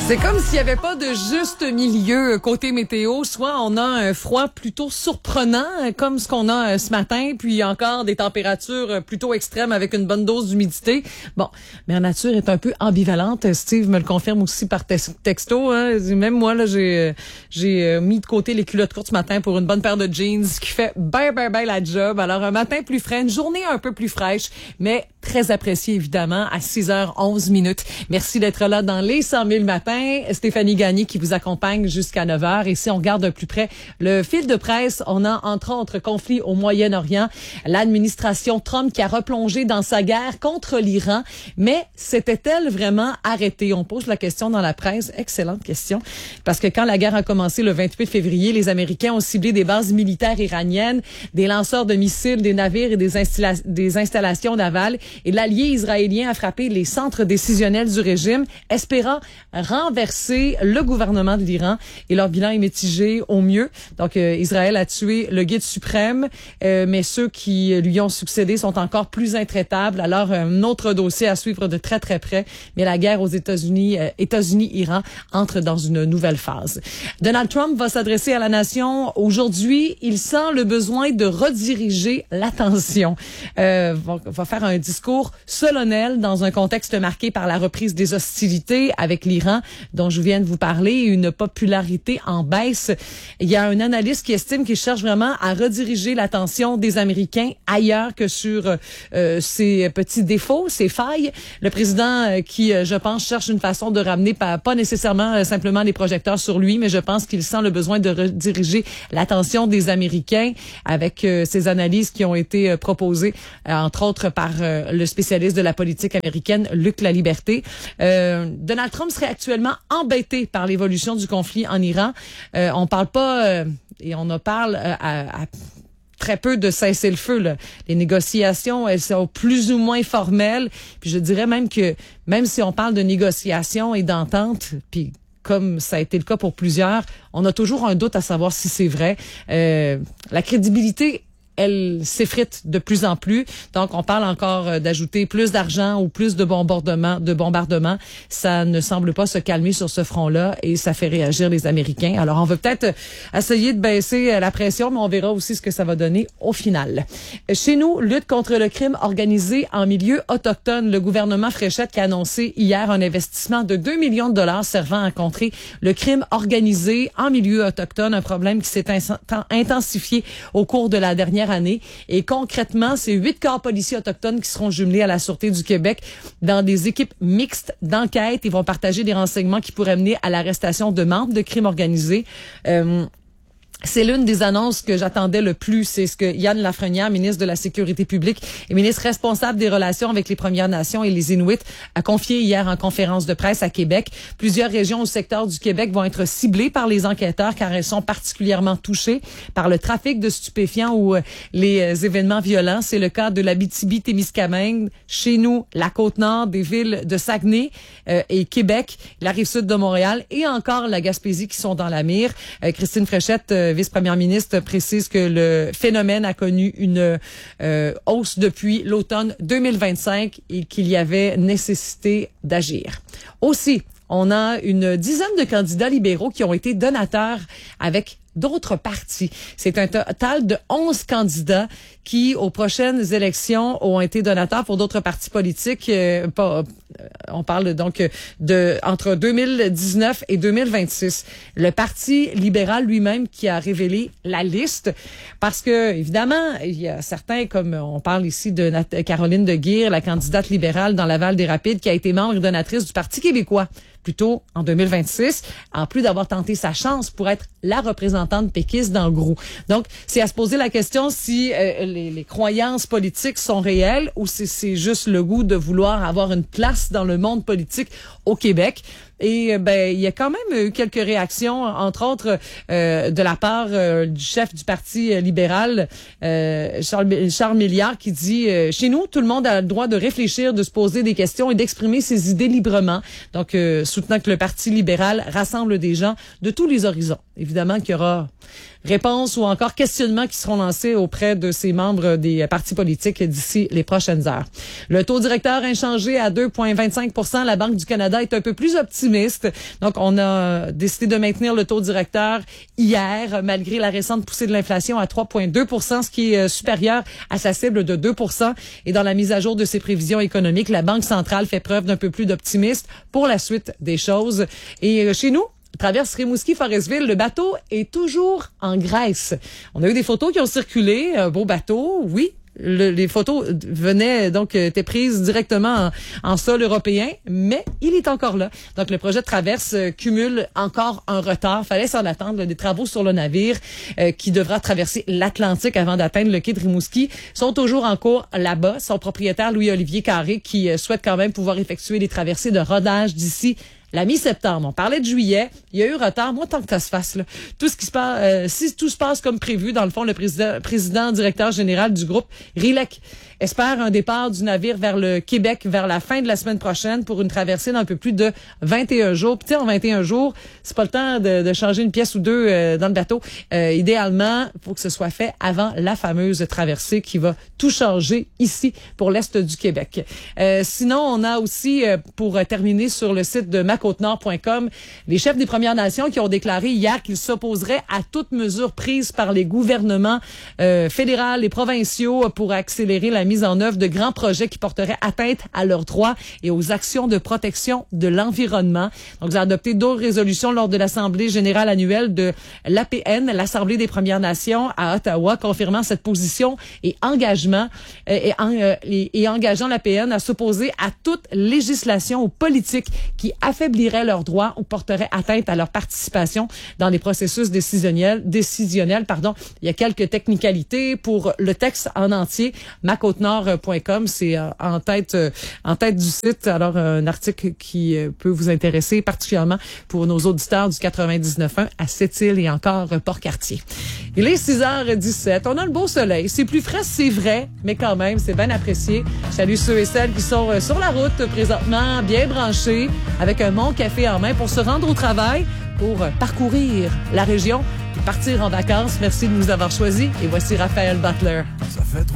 C'est comme s'il n'y avait pas de juste milieu côté météo. Soit on a un froid plutôt surprenant, comme ce qu'on a ce matin, puis encore des températures plutôt extrêmes avec une bonne dose d'humidité. Bon, mais la nature est un peu ambivalente. Steve me le confirme aussi par texto. Hein. Même moi, là, j'ai mis de côté les culottes courtes ce matin pour une bonne paire de jeans qui fait ben la job. Alors, un matin plus frais, une journée un peu plus fraîche, mais très appréciée, évidemment, à 6h11. Merci d'être là dans les 100 000 matins. Stéphanie Gagné qui vous accompagne jusqu'à 9h. Et si on regarde de plus près le fil de presse, on a entre autres conflit au Moyen-Orient, l'administration Trump qui a replongé dans sa guerre contre l'Iran. Mais s'était-elle vraiment arrêtée? On pose la question dans la presse. Excellente question. Parce que quand la guerre a commencé le 28 février, les Américains ont ciblé des bases militaires iraniennes, des lanceurs de missiles, des navires et des installations navales. Et l'allié israélien a frappé les centres décisionnels du régime, espérant renverser le gouvernement de l'Iran. Et leur bilan est mitigé au mieux. Donc, Israël a tué le guide suprême, mais ceux qui lui ont succédé sont encore plus intraitables. Alors, un autre dossier à suivre de très, très près. Mais la guerre aux États-Unis-Iran entre dans une nouvelle phase. Donald Trump va s'adresser à la nation aujourd'hui. Il sent le besoin de rediriger l'attention. Va faire un discours solennel dans un contexte marqué par la reprise des hostilités avec l'Iran, dont je viens de vous parler, une popularité en baisse. Il y a un analyste qui estime qu'il cherche vraiment à rediriger l'attention des Américains ailleurs que sur ses petits défauts, ses failles. Le président qui, je pense, cherche une façon de ramener pas nécessairement simplement les projecteurs sur lui, mais je pense qu'il sent le besoin de rediriger l'attention des Américains avec ces analyses qui ont été proposées, entre autres par le spécialiste de la politique américaine, Luc Laliberté. Donald Trump serait actuellement embêté par l'évolution du conflit en Iran. On parle pas et on en parle à très peu de cessez-le-feu. Là. Les négociations, elles sont plus ou moins formelles. Puis je dirais même que même si on parle de négociations et d'entente, puis comme ça a été le cas pour plusieurs, on a toujours un doute à savoir si c'est vrai. La crédibilité, elle s'effrite de plus en plus. Donc, on parle encore d'ajouter plus d'argent ou plus de bombardements. Ça ne semble pas se calmer sur ce front-là et ça fait réagir les Américains. Alors, on va peut-être essayer de baisser la pression, mais on verra aussi ce que ça va donner au final. Chez nous, lutte contre le crime organisé en milieu autochtone. Le gouvernement Fréchette qui a annoncé hier un investissement de 2 millions de dollars servant à contrer le crime organisé en milieu autochtone, un problème qui s'est intensifié au cours de la dernière année. Et concrètement, c'est 8 corps policiers autochtones qui seront jumelés à la Sûreté du Québec dans des équipes mixtes d'enquête. Ils vont partager des renseignements qui pourraient mener à l'arrestation de membres de crimes organisés. C'est l'une des annonces que j'attendais le plus. C'est ce que Yann Lafrenière, ministre de la Sécurité publique et ministre responsable des relations avec les Premières Nations et les Inuits, a confié hier en conférence de presse à Québec. Plusieurs régions au secteur du Québec vont être ciblées par les enquêteurs car elles sont particulièrement touchées par le trafic de stupéfiants ou les événements violents. C'est le cas de l'Abitibi-Témiscamingue, chez nous, la Côte-Nord, des villes de Saguenay et Québec, la Rive-Sud de Montréal et encore la Gaspésie qui sont dans la mire. Christine Fréchette, vice-première ministre, précise que le phénomène a connu une hausse depuis l'automne 2025 et qu'il y avait nécessité d'agir. Aussi, on a une dizaine de candidats libéraux qui ont été donateurs avec d'autres partis. C'est un total de 11 candidats qui, aux prochaines élections, ont été donateurs pour d'autres partis politiques. On parle donc de entre 2019 et 2026. Le Parti libéral lui-même qui a révélé la liste parce que, évidemment, il y a certains, comme on parle ici de Caroline de Guire, la candidate libérale dans Laval-des-Rapides, qui a été membre et donatrice du Parti québécois plutôt en 2026, en plus d'avoir tenté sa chance pour être la représentante péquiste dans le groupe. Donc, c'est à se poser la question si les croyances politiques sont réelles ou si c'est juste le goût de vouloir avoir une place dans le monde politique au Québec. Et il y a quand même eu quelques réactions, entre autres de la part du chef du Parti libéral, Charles Milliard, qui dit chez nous, tout le monde a le droit de réfléchir, de se poser des questions et d'exprimer ses idées librement. Donc, soutenant que le Parti libéral rassemble des gens de tous les horizons. Évidemment qu'il y aura réponses ou encore questionnements qui seront lancés auprès de ces membres des partis politiques d'ici les prochaines heures. Le taux directeur inchangé à 2,25 %. La Banque du Canada est un peu plus optimiste optimiste. Donc, on a décidé de maintenir le taux directeur hier, malgré la récente poussée de l'inflation à 3,2 %, ce qui est supérieur à sa cible de 2 %. Et dans la mise à jour de ses prévisions économiques, la Banque centrale fait preuve d'un peu plus d'optimisme pour la suite des choses. Et chez nous, traverse Rimouski-Forestville, le bateau est toujours en Grèce. On a eu des photos qui ont circulé, un beau bateau, oui. Les photos étaient prises directement en sol européen, mais il est encore là. Donc, le projet de traverse cumule encore un retard. Fallait s'en attendre. Des travaux sur le navire qui devra traverser l'Atlantique avant d'atteindre le quai de Rimouski sont toujours en cours là-bas. Son propriétaire, Louis-Olivier Carré, qui souhaite quand même pouvoir effectuer des traversées de rodage d'ici la mi-septembre. On parlait de juillet. Il y a eu retard. Moi, tant que ça se fasse, là, tout ce qui se passe, si tout se passe comme prévu, dans le fond, le président directeur général du groupe, Rilek, espère un départ du navire vers le Québec vers la fin de la semaine prochaine pour une traversée d'un peu plus de 21 jours. Puis, en 21 jours, c'est pas le temps de changer une pièce ou deux dans le bateau. Idéalement, il faut que ce soit fait avant la fameuse traversée qui va tout changer ici pour l'Est du Québec. Sinon, on a aussi, pour terminer sur le site de macôtenord.com, les chefs des Premières Nations qui ont déclaré hier qu'ils s'opposeraient à toute mesure prise par les gouvernements fédéraux et provinciaux pour accélérer la mise en œuvre de grands projets qui porteraient atteinte à leurs droits et aux actions de protection de l'environnement. Donc, ils ont adopté d'autres résolutions lors de l'Assemblée générale annuelle de l'APN, l'Assemblée des Premières Nations à Ottawa, confirmant cette position et engagement et engageant l'APN à s'opposer à toute législation ou politique qui affaiblirait leurs droits ou porterait atteinte à leur participation dans les processus décisionnels. Il y a quelques technicalités pour le texte en entier. macôtenord.com, c'est en tête du site. Alors, un article qui peut vous intéresser particulièrement pour nos auditeurs du 99.1 à Sept-Îles et encore Port-Cartier. Il est 6h17. On a le beau soleil. C'est plus frais, c'est vrai, mais quand même, c'est bien apprécié. Je salue ceux et celles qui sont sur la route présentement, bien branchés, avec un bon café en main pour se rendre au travail, pour parcourir la région et partir en vacances. Merci de nous avoir choisis. Et voici Raphaël Butler.